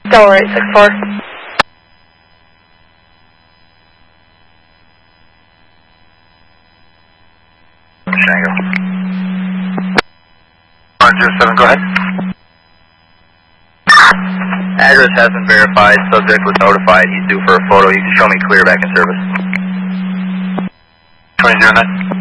Delaware 864. Shango. 107, go ahead. Address has been verified. Subject was notified. He's due for a photo. You can show me clear back in service. 2009.